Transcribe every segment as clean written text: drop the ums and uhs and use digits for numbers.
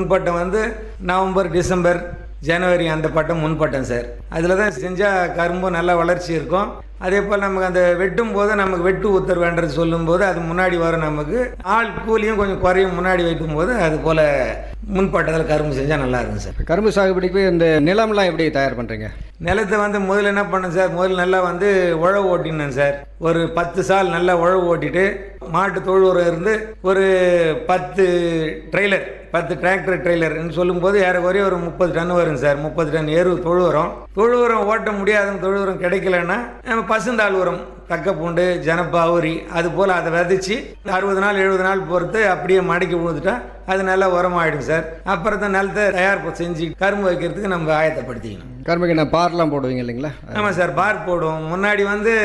முன்பட்டம் வந்து November, December, ஜனவரி அந்த பட்டம் முன்பட்டம் சார். அதில் தான் செஞ்சால் கரும்பும் நல்ல வளர்ச்சி இருக்கும். அதே போல் நமக்கு அந்த வெட்டும் போது நமக்கு வெட்டு உத்தரவுன்றது சொல்லும்போது அது முன்னாடி வரும். நமக்கு ஆள் கூலியும் கொஞ்சம் குறையும் முன்னாடி வைக்கும் போது. அது போல் முன்பட்டத்தில் கரும்பு செஞ்சால் நல்லா இருக்கும் சார். கரும்பு சாகுபடிக்கு இந்த நிலம்லாம் எப்படி தயார் பண்ணுறீங்க? நிலத்தை வந்து முதல்ல என்ன பண்ணேன் சார், முதல்ல நல்லா வந்து உழவு ஓட்டினேன் சார். ஒரு 10 சால் நல்லா உழவு ஓட்டிட்டு மாட்டு தொழு உரம் இருந்து ஒரு 10 ட்ரெய்லர் 10 டிராக்டர் ட்ரெய்லர்னு சொல்லும்போது ஏறக்குறைய ஒரு 30 டன் வரும் சார். 30 டன் தொழு உரம். தொழு உரம் ஓட்ட முடியாத தொழு உரம் கிடைக்கலன்னா நம்ம பசுந்தாள் உரம், தக்கப்பூண்டு, ஜனப்பா, அவுரி அது போல் அதை விதைச்சி 60 நாள் 70 நாள் பொறுத்து அப்படியே மடக்கி விழுந்துட்டா அது நல்லா உரமாயிடும் சார். அப்புறம் தான் நிலத்தை தயார் செஞ்சு கரும்பு வைக்கிறதுக்கு நம்ம ஆயத்தப்படுத்திக்கணும். கரும்புக்கு என்ன பார்லாம் போடுவீங்க இல்லைங்களா? ஆமாம் சார், பார் போடுவோம். முன்னாடி வந்து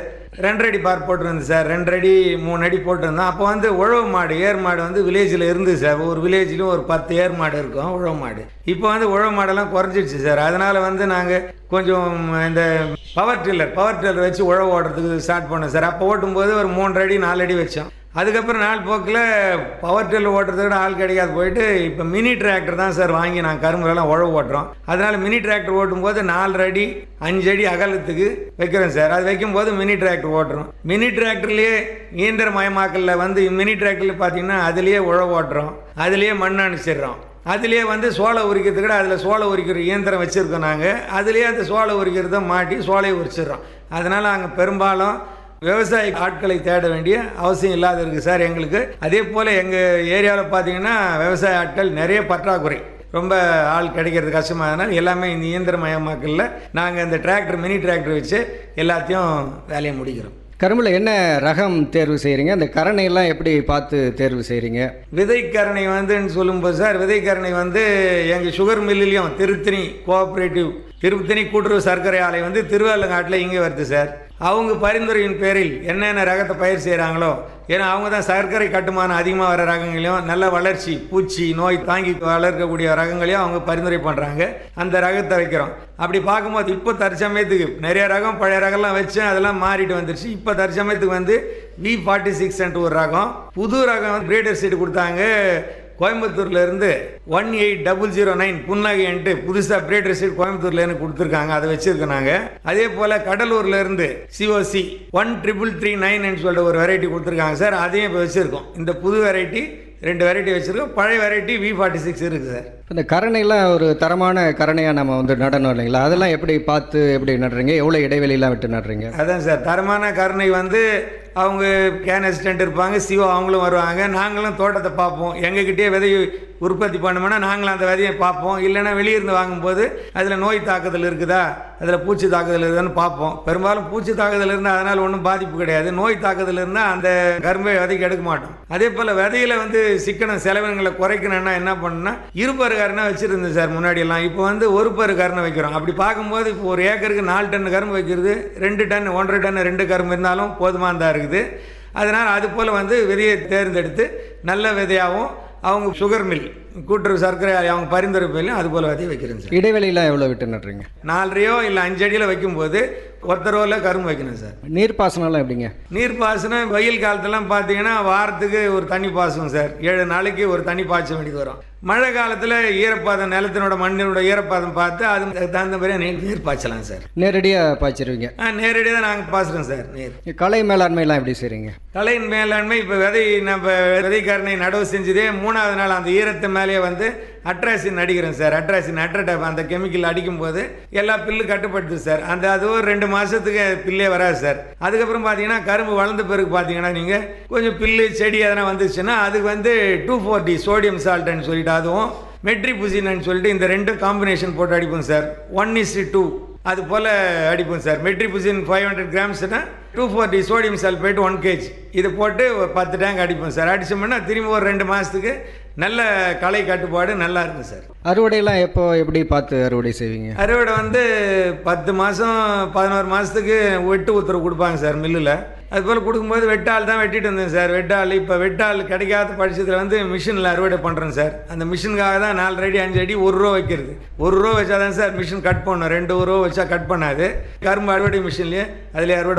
2 அடி பார் போட்டுருந்தது சார். 2 அடி 3 அடி போட்டிருந்தோம். அப்போ வந்து உழவு மாடு, ஏர் மாடு வந்து வில்லேஜில் இருந்துது சார். ஒரு வில்லேஜ்லையும் ஒரு 10 ஏர் மாடு இருக்கும் உழவு மாடு. இப்போ வந்து உழவு மாடெல்லாம் குறைஞ்சிடுச்சு சார். அதனால் வந்து நாங்கள் கொஞ்சம் இந்த பவர் டில்லர் வச்சு உழவு ஓடுறதுக்கு ஸ்டார்ட் பண்ணோம் சார். அப்போ ஓட்டும்போது ஒரு 3 அடி 4 அடி வச்சோம். அதுக்கப்புறம் நாள் போக்கில் பவர் டில்லர் ஓட்டுறதை விட ஆள் கிடைக்காது போயிட்டு இப்போ மினி டிராக்டர் தான் சார் வாங்கி நாங்கள் கரும்புலாம் உழவு ஓட்டுறோம். அதனால் மினி டிராக்டர் ஓட்டும்போது 4 அடி 5 அடி அகலத்துக்கு வைக்கிறோம் சார். அது வைக்கும்போது மினி டிராக்டர் ஓட்டுறோம். மினி டிராக்டர்லேயே இயந்திரமயமாக்கலில் வந்து மினி டிராக்டரில் பார்த்தீங்கன்னா அதுலேயே உழவு ஓட்டுறோம், அதுலேயே மண் அனுப்பிச்சிடுறோம். அதுலேயே வந்து சோளை உரிக்கிறதுக்கு கூட அதில் சோளை உரிக்கிற இயந்திரம் வச்சுருக்கோம் நாங்கள். அதுலேயே அந்த சோளை உரிக்கிறத மாட்டி சோலையை உரிச்சிடுறோம். அதனால் நாங்கள் பெரும்பாலும் விவசாய ஆட்களை தேட வேண்டிய அவசியம் இல்லாத இருக்குது சார் எங்களுக்கு. அதே போல் எங்கள் ஏரியாவில் பார்த்தீங்கன்னா விவசாய ஆட்கள் நிறைய பற்றாக்குறை, ரொம்ப ஆள் கிடைக்கிறது கஷ்டமாகனால எல்லாமே இந்த இயந்திரமயமாக்கலில் நாங்கள் இந்த டிராக்டர் மினி டிராக்டர் வச்சு எல்லாத்தையும் வேலையை முடிக்கிறோம். கரும்பில் என்ன ரகம் தேர்வு செய்கிறீங்க? அந்த கரணையெல்லாம் எப்படி பார்த்து தேர்வு செய்கிறீங்க? விதைக்கரணை வந்துன்னு சொல்லும்போது சார், விதைக்கரணை வந்து எங்கள் சுகர் மில்லுலேயும் திருத்தணி கோஆப்ரேட்டிவ் திருத்தணி கூட்டுறவு சர்க்கரை ஆலை வந்து திருவள்ளங்காட்டில் இங்கே வருது சார். அவங்க பரிந்துரையின் பேரில் என்னென்ன ரகத்தை பயிர் செய்கிறாங்களோ, ஏன்னா அவங்க தான் சர்க்கரை கட்டுமானம் அதிகமாக வர ரகங்களையும் நல்ல வளர்ச்சி பூச்சி நோய் தாங்கி வளர்க்கக்கூடிய ரகங்களையும் அவங்க பரிந்துரை பண்ணுறாங்க. அந்த ரகத்தை வைக்கிறோம். அப்படி பார்க்கும்போது இப்போ தற்சமயத்துக்கு நிறைய ரகம் பழைய ரகம்லாம் வச்சு அதெல்லாம் மாறிட்டு வந்துருச்சு. இப்போ தற்சமயத்துக்கு வந்து V46 ஒரு ரகம், புது ரகம் கிரேடர் சீடு கொடுத்தாங்க கோயம்புத்தூர்ல இருந்து 18009 புன்னகைன்ட்டு புதுசாக பிரேடர் சீட் கோயம்புத்தூர்லேருந்து கொடுத்துருக்காங்க. அதை வச்சிருக்கோம் நாங்கள். அதே போல் கடலூர்ல இருந்து COC 13339 சொல்லிட்டு ஒரு வெரைட்டி கொடுத்துருக்காங்க சார். அதையும் இப்போ வச்சுருக்கோம். இந்த புது வெரைட்டி 2 வெரைட்டி வச்சுருக்கோம். பழைய வெரைட்டி V46 இருக்குது சார். இந்த கரணைலாம் ஒரு தரமான கரணையாக நம்ம வந்து நடணும் இல்லைங்களா? அதெல்லாம் எப்படி பார்த்து எப்படி நடுறீங்க? எவ்வளோ இடைவெளியெல்லாம் விட்டு நடுறீங்க? அதான் சார், தரமான கரணை வந்து அவங்க கேன் அசிஸ்டன்ட் இருப்பாங்க, சிஓ அவங்களும் வருவாங்க. நாங்களும் தோட்டத்தை பார்ப்போம். எங்ககிட்டயே விதை உற்பத்தி பண்ணோம்னா நாங்களும் அந்த விதையை பார்ப்போம். இல்லைன்னா வெளியிருந்து வாங்கும்போது அதில் நோய் தாக்குதல் இருக்குதா, அதில் பூச்சி தாக்குதல் இருக்குதான்னு பார்ப்போம். பெரும்பாலும் பூச்சி தாக்குதல் இருந்தால் அதனால் ஒன்றும் பாதிப்பு கிடையாது. நோய் தாக்குதல் இருந்தால் அந்த கரும்பை விதைக்கு எடுக்க மாட்டோம். அதே போல் விதையில் வந்து சிக்கன செலவினங்களை குறைக்கணும்னா என்ன பண்ணணும்னா இருபரு கரணை வச்சுருந்தேன் சார் முன்னாடி எல்லாம். இப்போ வந்து ஒரு பரு கரணை வைக்கிறோம். அப்படி பார்க்கும்போது இப்போ ஒரு ஏக்கருக்கு 4 டன் கரும்பு வைக்கிறது 2 டன் 1.5 டன் 2 கரும்பு இருந்தாலும் போதுமானதாக இருக்குது. அதனால் அது போல் வந்து விதையை தேர்ந்தெடுத்து நல்ல விதையாகவும் அவங்க சுகர் மில் கூட்டுறவு சர்க்கரை அவங்க பரிந்துரை பேர்லையும் அது போல் விதையை வைக்கிறேன் சார். இடைவெளியெல்லாம் எவ்வளோ விட்டு நடுறீங்க? 4 இல்லை 5 அடியில் வைக்கும்போது ஒருத்தர் ரோவில் கரும்பு வைக்கணும் சார். நீர்ப்பாசனம்லாம் எப்படிங்க? நீர்ப்பாசனம் வெயில் காலத்துலாம் பார்த்தீங்கன்னா வாரத்துக்கு ஒரு தண்ணி பாய்ச்சுவோம் சார். 7 நாளைக்கு ஒரு தண்ணி பாய்ச்ச வேண்டியது வரும். மழை காலத்தில் ஈரப்பாதம் நிலத்தினோட மண்ணினோட ஈரப்பாதம் பார்த்து அதுக்கு தகுந்த மாதிரி நீர் பாய்ச்சலாம் சார். நேரடியாக பாய்ச்சிருவீங்க? நேரடியாக தான் நாங்கள் பாய்ச்சுறோம் சார். நீர் களை மேலாண்மைலாம் எப்படி செய்கிறீங்க? களையின் மேலாண்மை இப்போ நம்ம விதைக்காரனை நடவு செஞ்சதே 3வது நாள் அந்த ஈரத்து மேலேயே வந்து அட்ராசின் அடிக்கிறோம் சார். அட்ரடாப் அந்த கெமிக்கல் அடிக்கும்போது எல்லா பில்லு கட்டுப்படுது சார். அந்த அது ஒரு 2 மாதத்துக்கு பில்லே வராது சார். அதுக்கப்புறம் பார்த்தீங்கன்னா கரும்பு வளர்ந்த பிறகு பார்த்தீங்கன்னா நீங்கள் கொஞ்சம் பில்லு செடி எதனா வந்துச்சுன்னா அதுக்கு வந்து 2,4-D சோடியம் சால்ட்னு சொல்லிட்டு அதுவும் மெட்ரிபுசின்னு சொல்லிட்டு இந்த 2 காம்பினேஷன் போட்டு அடிப்போம் சார். 1:2 அது போல் அடிப்போம் sir. Metribuzin 500 கிராம்ஸ்னா 2,4-D sodium sulphate 1 kg இது போட்டு 10 டேங்க் அடிப்போம் சார். அடிச்சோம்னா திரும்பி ஒரு 2 மாதத்துக்கு நல்ல களை கட்டுப்பாடு நல்லா இருக்கும் சார். அறுவடையெல்லாம் எப்போ எப்படி பார்த்து அறுவடை செய்வீங்க? அறுவடை வந்து 10 மாதம் 11 மாதத்துக்கு வெட்டு உத்தரவு கொடுப்பாங்க சார் மில்லில். அதுபோல் கொடுக்கும்போது வெட்டால் தான் வெட்டிட்டு வந்தேன் சார். இப்போ வெட்டால் கிடைக்காத பட்சத்தில் வந்து மிஷினில் அறுவடை பண்ணுறேன் சார். அந்த மிஷினுக்காக தான் 4 அடி 5 அடி 1 ரூபா வைக்கிறது. 1 ரூபா வச்சா தான் சார் மிஷின் கட் பண்ணணும். 2 ரூபா வச்சா கட் பண்ணாது. கரும்பு அறுவடை மிஷின்லேயே அதிலே அறுவடை பண்ணிடுறேன்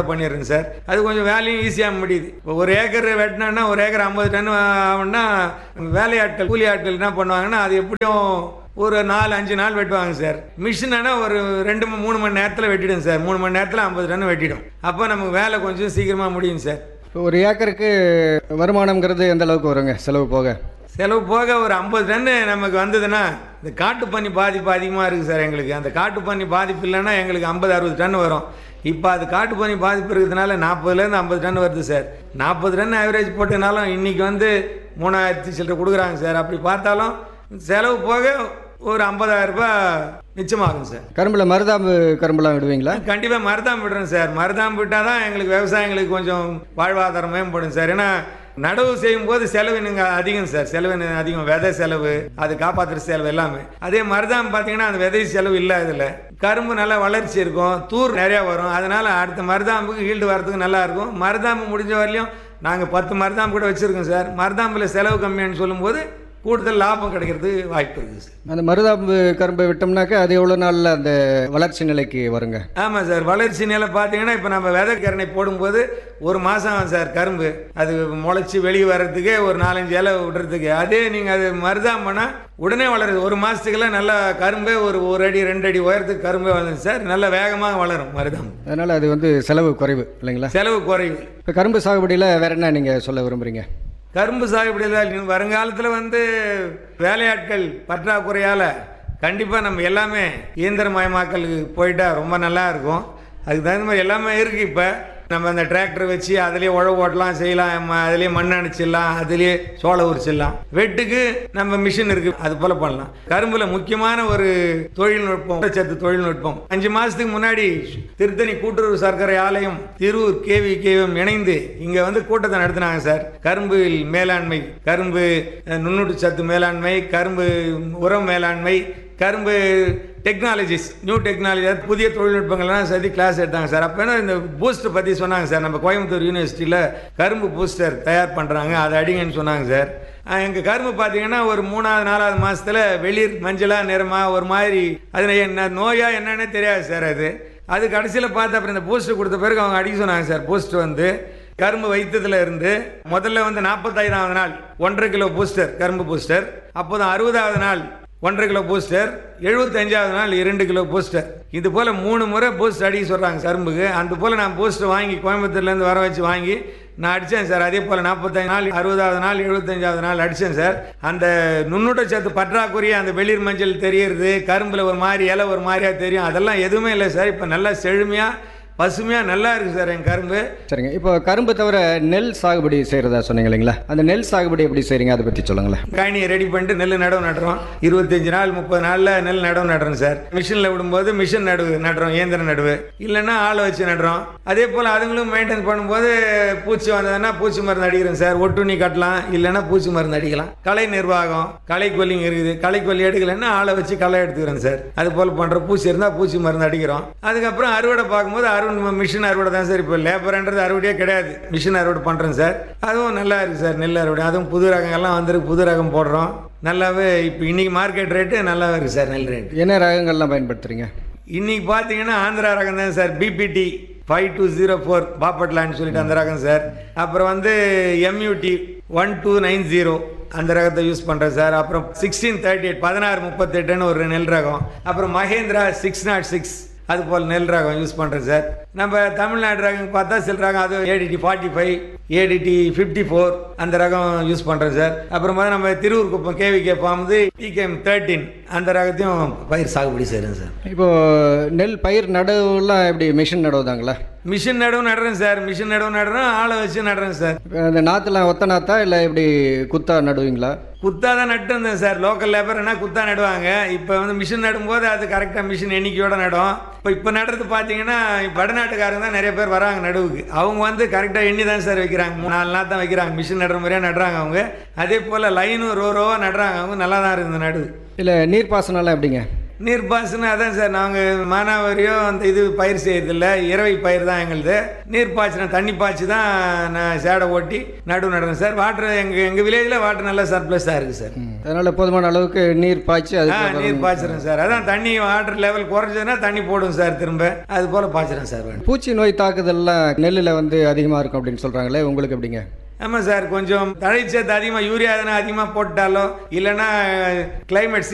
முடியுதுங்க சார். அது கொஞ்சம் வேலையும் ஈஸியாக முடியுது. இப்போ ஒரு ஏக்கர் வெட்டினோன்னா ஒரு ஏக்கர் 50 டன் ஆகும்னா வேலையாட்கள் கூலி ஆட்கள் என்ன பண்ணுவாங்கன்னா அது எப்படியும் ஒரு 4-5 நாள் வெட்டுவாங்க சார். மிஷினா ஒரு 2-3 மணி நேரத்தில் வெட்டிடும் சார். 3 மணி நேரத்தில் 50 டன் வெட்டிடும். அப்போ நமக்கு வேலை கொஞ்சம் சீக்கிரமாக முடியும் சார். இப்போ ஒரு ஏக்கருக்கு வருமானம்ங்கிறது எந்த அளவுக்கு வருங்க செலவு போக? செலவு போக ஒரு 50 டன் நமக்கு வந்ததுன்னா இந்த காட்டுப்பன்னி பாதிப்பு அதிகமாக இருக்குது சார் எங்களுக்கு. அந்த காட்டுப்பன்னி பாதிப்பு இல்லைன்னா எங்களுக்கு 50-60 டன் வரும். இப்போ அது காட்டுப்பன்னி பாதிப்பு இருக்கிறதுனால 40லேருந்து 50 டன் வருது சார். 40 டன் ஆவரேஜ் போட்டனாலும் இன்றைக்கி வந்து 3000 சில்லரை கொடுக்குறாங்க சார். அப்படி பார்த்தாலும் செலவு போக ஒரு 50,000 ரூபாய் மிச்சமாகும் சார். கரும்பில் மருதாம்பு கரும்புலாம் விடுவீங்களா? கண்டிப்பாக மருதாம்பு விடுறேன் சார். மருதாம்பு விட்டால் தான் எங்களுக்கு விவசாயிங்களுக்கு கொஞ்சம் வாழ்வாதாரம் மேம்படும் சார். ஏன்னா நடவு செய்யும் போது செலவு நீங்கள் அதிகம் சார். செலவு அதிகம், விதை செலவு, அது காப்பாற்றுற செலவு எல்லாமே. அதே மருதாம்பு பார்த்தீங்கன்னா அந்த விதை செலவு இல்லை. இதில் கரும்பு நல்லா வளர்ச்சி இருக்கும், தூர் நிறையா வரும். அதனால் அடுத்த மருதாம்புக்கு ஈல்டு வரதுக்கு நல்லா இருக்கும். மருதாம்பு முடிஞ்ச வரலையும் நாங்கள் 10 மருதாம்பு கூட வச்சுருக்கோம் சார். மருதாம்பில் செலவு கம்மியானு சொல்லும்போது கூடுதல் லாபம் கிடைக்கிறதுக்கு வாய்ப்பு இருக்குது சார். அந்த மருதாம்பு கரும்பை விட்டோம்னாக்கா அது எவ்வளோ நாளில் அந்த வளர்ச்சி நிலைக்கு வருங்க? ஆமாம் சார், வளர்ச்சி நிலை பார்த்தீங்கன்னா இப்போ நம்ம விதைக்கரணை போடும்போது ஒரு மாதம் ஆகும் சார். கரும்பு அது முளைச்சி வெளியே வர்றதுக்கே ஒரு 4-5 இலை விடுறதுக்கு. அதே நீங்கள் அது மருதாம்புனா உடனே வளருது. ஒரு மாதத்துக்குலாம் நல்லா கரும்பே ஒரு அடி 2 அடி உயரத்துக்கு கரும்பே வளரும் சார். நல்ல வேகமாக வளரும் மருதாம்பு. அதனால் அது வந்து செலவு குறைவு இல்லைங்களா? செலவு குறைவு. இப்போ கரும்பு சாகுபடியில் வேற என்ன நீங்கள் சொல்ல விரும்புகிறீங்க? கரும்பு சாகுபடியில் வருங்காலத்தில் வந்து வேலையாட்கள் பற்றாக்குறையால் கண்டிப்பாக நம்ம எல்லாமே இயந்திரமயமாக்கலுக்கு போயிட்டா ரொம்ப நல்லா இருக்கும். அதுக்கு தகுந்த மாதிரி எல்லாமே இருக்குது. இப்போ நம்ம அந்த டிராக்டர் வச்சு அதிலே உழவு ஓட்டலாம், செய்யலாம், அதிலே மண் அணைச்சிடலாம், அதிலே சோள உரிச்சிடலாம். வெட்டுக்கு நம்ம மிஷின் இருக்குது, அது போல் பண்ணலாம். கரும்பில் முக்கியமான ஒரு தொழில்நுட்பம் ஊட்டச்சத்து தொழில்நுட்பம். 5 மாதத்துக்கு முன்னாடி திருத்தணி கூட்டுறவு சர்க்கரை ஆலயம், திருவூர் KVKM இணைந்து இங்கே வந்து கூட்டத்தை நடத்தினாங்க சார். கரும்பு மேலாண்மை, கரும்பு நுண்ணூட்டச்சத்து மேலாண்மை, கரும்பு உரம் மேலாண்மை, கரும்பு டெக்னாலஜிஸ், நியூ டெக்னாலஜி, புதிய தொழில்நுட்பங்கள்லாம் சரி கிளாஸ் எடுத்தாங்க சார். அப்போ இந்த பூஸ்டர் பற்றி சொன்னாங்க சார். நம்ம கோயம்புத்தூர் யூனிவர்சிட்டியில் கரும்பு பூஸ்டர் தயார் பண்ணுறாங்க, அதை அடிங்கன்னு சொன்னாங்க சார். எங்கள் கரும்பு பார்த்தீங்கன்னா ஒரு 3-4 மாதத்தில் வெளிர் மஞ்சளாக நிறமாக ஒரு மாதிரி, அது என்ன நோயா என்னன்னே தெரியாது சார். அது கடைசியில் பார்த்து அப்புறம் இந்த பூஸ்டர் கொடுத்த பிறகு அவங்க அடிக்க சொன்னாங்க சார். பூஸ்டர் வந்து கரும்பு வைத்ததுல இருந்து முதல்ல வந்து 45ஆவது நாள் 1.5 கிலோ பூஸ்டர், கரும்பு பூஸ்டர். அப்போதான் 60ஆவது நாள் 1.5 கிலோ பூஸ்டர், 75ஆவது நாள் 2 கிலோ பூஸ்டர். இது போல் 3 முறை பூஸ்டர் அடிக்க சொல்கிறாங்க கரும்புக்கு. அந்த போல் நான் பூஸ்டர் வாங்கி கோயம்புத்தூர்லேருந்து வர வச்சு வாங்கி நான் அடித்தேன் சார். அதே போல் 45 நாள், 60ஆவது நாள், 75ஆவது நாள் அடித்தேன் சார். அந்த நுண்ணூட்டச்சத்து பற்றாக்குறைய அந்த வெளிர் மஞ்சள் தெரியறது, கரும்பில் ஒரு மாதிரி இலை ஒரு மாதிரியாக தெரியும், அதெல்லாம் எதுவுமே இல்லை சார். இப்போ நல்லா செழுமையாக பசுமையாக நல்லா இருக்குது சார் என் கரும்பு. சரிங்க, இப்போ கரும்பு தவிர நெல் சாகுபடி செய்கிறதா சொன்னீங்க இல்லைங்களா? அந்த நெல் சாகுபடி எப்படி செய்கிறீங்க, அதை பற்றி சொல்லுங்களேன். காணியை ரெடி பண்ணிட்டு நெல் நடவு நடுறோம். 25 நாள் 30 நாளில் நெல் நடவு நடுறோம் சார். மிஷினில் விடும்போது மிஷின் நடுறோம், இயந்திர நடுவு, இல்லைன்னா ஆளை வச்சு நடுறோம். அதே போல் அதுங்களும் மெயின்டைன் பண்ணும்போது பூச்சி வந்ததுன்னா பூச்சி மருந்து அடிக்கிறோம் சார். ஒட்டுண்ணி கட்டலாம், இல்லைன்னா பூச்சி மருந்து அடிக்கலாம். களை நிர்வாகம், களை கொல்லிங்க இருக்குது, களை கொல்லி எடுக்கலைன்னா ஆளை வச்சு களை எடுத்துக்கிறோம் சார். அது போல் பண்ணுறோம். பூச்சி இருந்தால் பூச்சி மருந்து அடிக்கிறோம். அதுக்கப்புறம் அறுவடை பார்க்கும்போது மிஷின் அறுவடை தான் சார். இப்போ லேபர்ன்றது அறுவடையே கிடையாது, மிஷின் அறுவடை பண்ணுறோம் சார். அதுவும் நல்லா இருக்குது சார் நெல் அறுவடை. அதுவும் புது ரகங்கள்லாம் வந்துருக்கு, புது ரகம் போடுறோம். நல்லாவே இப்போ இன்றைக்கி மார்க்கெட் ரேட்டு நல்லாவே இருக்குது சார் நெல் ரேட்டு. என்ன ரகங்கள்லாம் பயன்படுத்துகிறீங்க? இன்றைக்கி பார்த்தீங்கன்னா ஆந்திரா ரகம் தான் சார். BPT 5204 பாப்பட்லான்னு சொல்லிட்டு அந்த ரகம் சார். அப்புறம் வந்து MUT 1290 அந்த ரகத்தை யூஸ் பண்ணுறேன் சார். அப்புறம் 1638 1638ன்னு ஒரு நெல் ரகம். அப்புறம் மகேந்திரா 606 அது போல் நெல் ரகம் யூஸ் பண்ணுறேன் சார். நம்ம தமிழ்நாடு ரகம் பார்த்தா சில ரகம், அது ADT 45, ADT 54 அந்த ரகம் யூஸ் பண்ணுறேன் சார். அப்புறமா நம்ம திருவூர் குப்பம் KVK ஃபார்ம் TKM 13 அந்த ரகத்தையும் பயிர் சாகுபடி செய்கிறேன் சார். இப்போது நெல் பயிர் நடவுலாம் எப்படி மிஷின் நடவுதாங்களா? மிஷின் நடவு நடுறேன் சார். மிஷின் நடவு நடுறோம், ஆளை வச்சு நடுறேன் சார். அந்த நாற்றுலாம் ஒத்த நாற்றா இல்லை இப்படி குத்தா நடுவீங்களா? குத்தா தான் நட்டு இருந்தேன் சார். லோக்கல் லேபர்னா குத்தா நடுவாங்க. இப்போ வந்து மிஷின் நடும்போது அது கரெக்டாக மிஷின் எண்ணிக்கையோடு நடும். இப்போ நடுறது பார்த்தீங்கன்னா வடநாட்டுக்காரங்க தான் நிறைய பேர் வராங்க நடுவுக்கு. அவங்க வந்து கரெக்டாக எண்ணி தான் சார் வைக்கிறாங்க. 4 நாள் தான் வைக்கிறாங்க. மிஷின் நடுற முறையாக நடுறாங்க அவங்க. அதே போல் லைனும் ரோவாக நடுறாங்க அவங்க. நல்லா தான் இருக்குது நடுவு. இல்லை நீர்ப்பாசனம்லாம் எப்படிங்க? நீர்ப்பாசனம் அதான் சார், நாங்கள் மானாவாரியோ அந்த இது பயிர் செய்யறதில்ல, இரவை பயிர் தான் எங்களுது. நீர்ப்பாய்ச்சனம் தண்ணி பாய்ச்சி தான் நான் சேடை ஓட்டி நடணும் சார். வாட்டர் எங்கள் வில்லேஜில் வாட்டர் நல்லா சர்ப்ளஸாக இருக்குது சார். அதனால் போதுமான அளவுக்கு நீர் பாய்ச்சி அது நீர் பாய்ச்சிடும் சார். அதான் தண்ணி வாட்டர் லெவல் குறைஞ்சதுன்னா தண்ணி போடும் சார், திரும்ப அது போல் பாய்ச்சிடும் சார். பூச்சி நோய் தாக்குதல்லாம் நெல்லில் வந்து அதிகமாக இருக்கும் அப்படின்னு சொல்கிறாங்களே, உங்களுக்கு எப்படிங்க? ஆமாம் சார், கொஞ்சம் தழைச்சத்து அதிகமாக யூரியா எதனா அதிகமாக போட்டாலோ இல்லைன்னா கிளைமேட்